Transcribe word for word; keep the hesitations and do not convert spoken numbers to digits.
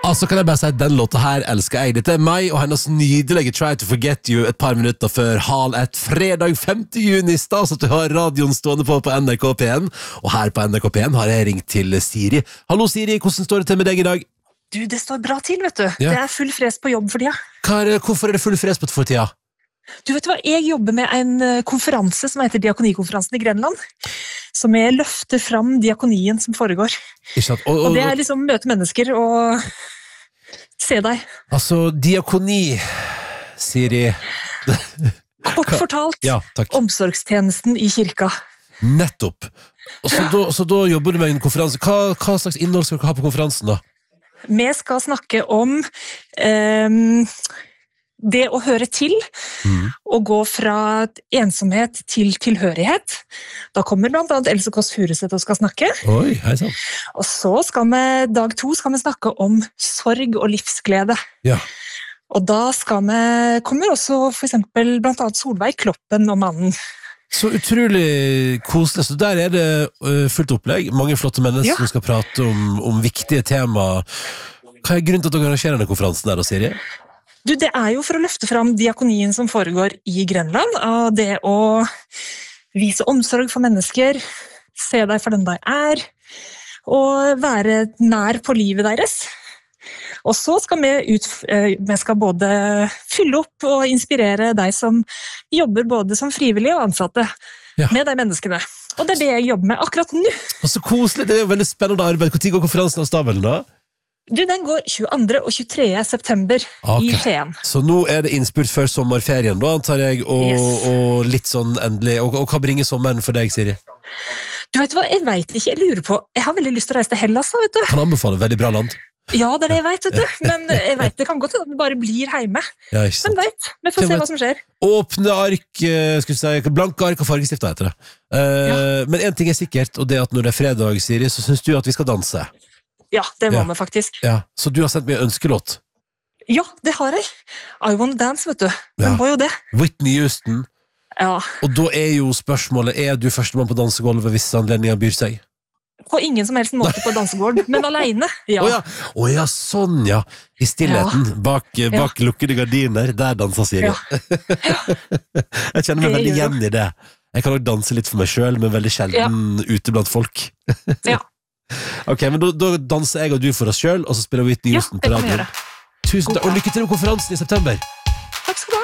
Altså kan jeg bare si at den låta her elsker jeg. Dette er meg og hennes nydelige Try to Forget You et par minutter før hal et fredag femte juni. Stas at du har radioen stående på på N R K P en. Og her på N R K P en har jeg ringt til Siri. Hallo Siri, hvordan står det til med deg i dag? Du, det står bra til, vet du. Ja. Det er full fres på jobb for tida. Hva er, hvorfor er det full fres på for tida? Du vet hva, jeg jobber med en konferanse som heter Diakonikonferansen i Grenland, som jeg løfter fram diakonien som foregår. Ikke sant? Og, og, Og det er liksom møte mennesker og se deg. Altså, diakoni, Siri. Kort fortalt, Ja, takk. omsorgstjenesten i kirka. Nettopp. Og så, da, så da jobber du med en konferanse. Hva, hva slags innhold skal du ha på konferansen da? Vi skal snakke om ehm, det å høre til, Mm. og gå fra ensomhet til tilhørighet. Da kommer blant annet Else Kåss Furuseth og skal snakke. Oi, hei sann. Og så skal vi, dag to skal vi snakke om sorg og livsglede. Ja. Og da skal vi, kommer også for eksempel blant annet Solveig Kloppen og mannen. Så utrolig koselig. Så der er det uh, fullt opplegg. Mange flotte mennesker Ja. som skal prate om, om viktige tema. Hva er grunnen til at dere arrangerer denne konferansen der, da, Siri? Du, det er jo for å løfte fram diakonien som foregår i Grenland, og det å vise omsorg for mennesker, se deg for den de er, og være nær på livet deres. Og så skal vi, ut, eh, vi skal både fylle opp og inspirere deg som jobber både som frivillige og ansatte Ja. med de menneskene. Og det er det jeg jobber med akkurat nå. Og så koselig, det er jo veldig spennende arbeid. Når går konferansen av stabelen da? Du, den går tjueandre og tjuetredje september Ok. i Skien. Så nå er det innspurt før sommerferien da, antar jeg, og, Yes. og litt sånn endelig. Og, og hva bringer sommeren for deg, Siri? Du vet hva, jeg vet ikke, jeg lurer på, jeg har veldig lyst til å reise til Hellas, da, vet du. Kan anbefale, veldig bra land. Ja, det er det jeg vet, vet du. Men jeg vet, det kan godt at vi bare blir hjemme. Ja, ikke Men sant. vet, vi får se hva som skjer. Åpne ark, eh, skal vi si, blanke ark og fargestifter heter det. Eh, Men en ting er sikkert, og det er at når det er fredag, Siri, så synes du at vi skal danse. Ja, det må Ja. vi faktisk. Ja, så du har sendt meg en ønskelåt. Ja, det har jeg. I Wanna Dance, vet du. Ja. Den må jo det. Whitney Houston. Ja. Og da er jo spørsmålet, er du førstemann på dansegulvet hvis anledningen byr seg? På ingen som helst måte på dansegården, men alene. Ja. Å ja. Å ja, sånn ja. I stillheten, bak, bak lukkede gardiner, der danser Siri. Ja. Jeg kjenner meg Det veldig gjør igjen i det. Jeg kan også danse litt for meg selv, men veldig sjelden ute blant folk. Ja. Ok, men da, da danser jeg og du for oss selv, og så spiller Whitney Ja, Houston det på kan vi radioen. gjøre. Tusen takk, og lykke til med konferansen i september. Takk skal du ha.